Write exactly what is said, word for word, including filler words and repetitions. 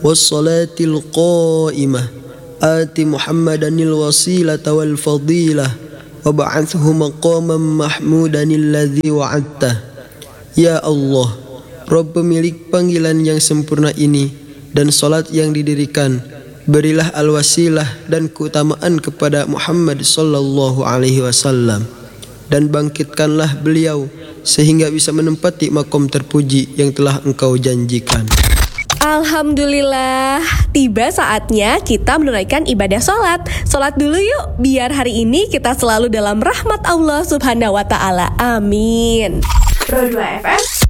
wassalatil qa'imah ati Muhammadanil wasilata wal fadilah wab'athhu maqaman mahmudanil ladzi wa'adtah. Ya Allah, Rabb pemilik panggilan yang sempurna ini dan salat yang didirikan, berilah al-wasilah dan keutamaan kepada Muhammad sallallahu alaihi wasallam, dan bangkitkanlah beliau sehingga bisa menempati makom terpuji yang telah Engkau janjikan. Alhamdulillah, tiba saatnya kita menunaikan ibadah sholat. Sholat dulu yuk, biar hari ini kita selalu dalam rahmat Allah subhanahu wa ta'ala. Amin. Pro dua F M